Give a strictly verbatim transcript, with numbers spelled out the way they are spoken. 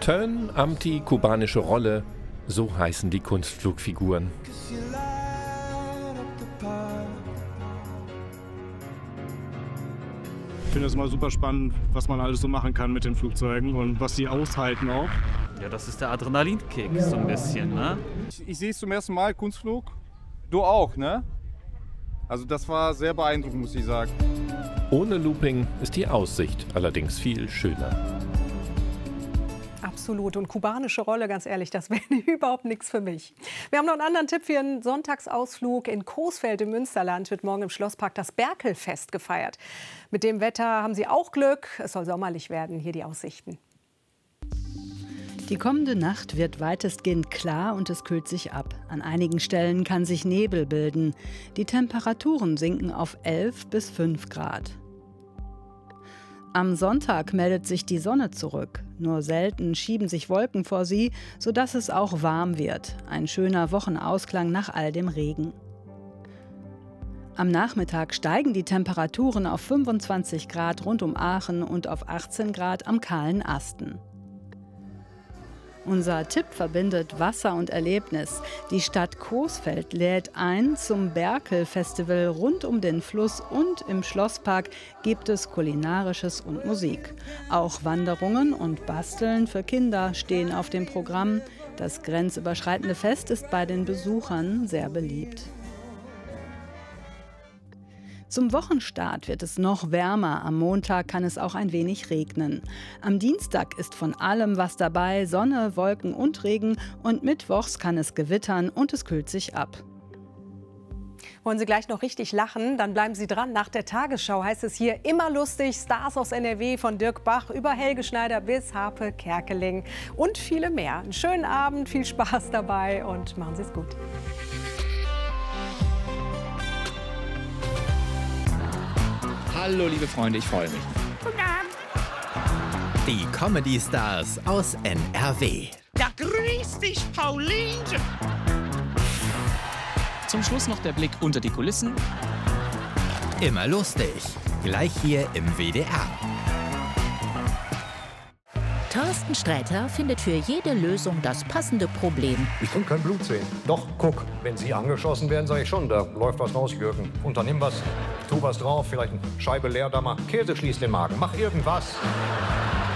Turn, Amti, kubanische Rolle, so heißen die Kunstflugfiguren. Ich finde es mal super spannend, was man alles so machen kann mit den Flugzeugen und was sie aushalten auch. Ja, das ist der Adrenalinkick, so ein bisschen, ne? Ich, ich sehe es zum ersten Mal, Kunstflug. Du auch, ne? Also das war sehr beeindruckend, muss ich sagen. Ohne Looping ist die Aussicht allerdings viel schöner. Absolut. Und kubanische Rolle, ganz ehrlich, das wäre überhaupt nichts für mich. Wir haben noch einen anderen Tipp für einen Sonntagsausflug. In Coesfeld im Münsterland wird morgen im Schlosspark das Berkelfest gefeiert. Mit dem Wetter haben Sie auch Glück. Es soll sommerlich werden. Hier die Aussichten. Die kommende Nacht wird weitestgehend klar und es kühlt sich ab. An einigen Stellen kann sich Nebel bilden. Die Temperaturen sinken auf elf bis fünf Grad. Am Sonntag meldet sich die Sonne zurück. Nur selten schieben sich Wolken vor sie, sodass es auch warm wird. Ein schöner Wochenausklang nach all dem Regen. Am Nachmittag steigen die Temperaturen auf fünfundzwanzig Grad rund um Aachen und auf achtzehn Grad am kahlen Asten. Unser Tipp verbindet Wasser und Erlebnis. Die Stadt Coesfeld lädt ein zum Berkel-Festival rund um den Fluss und im Schlosspark gibt es Kulinarisches und Musik. Auch Wanderungen und Basteln für Kinder stehen auf dem Programm. Das grenzüberschreitende Fest ist bei den Besuchern sehr beliebt. Zum Wochenstart wird es noch wärmer. Am Montag kann es auch ein wenig regnen. Am Dienstag ist von allem was dabei: Sonne, Wolken und Regen. Und mittwochs kann es gewittern und es kühlt sich ab. Wollen Sie gleich noch richtig lachen? Dann bleiben Sie dran. Nach der Tagesschau heißt es hier immer lustig. Stars aus N R W von Dirk Bach über Helge Schneider bis Harpe Kerkeling und viele mehr. Einen schönen Abend, viel Spaß dabei und machen Sie es gut. Hallo liebe Freunde, ich freue mich. Guten Abend. Die Comedy-Stars aus N R W. Ja, grüß dich, Pauline. Zum Schluss noch der Blick unter die Kulissen. Immer lustig. Gleich hier im W D R. Thorsten Sträter findet für jede Lösung das passende Problem. Ich kann kein Blut sehen. Doch, guck, wenn Sie angeschossen werden, sage ich schon, da läuft was raus, Jürgen. Unternimm was, tu was drauf, vielleicht eine Scheibe Leerdammer. Käse schließt den Magen, mach irgendwas.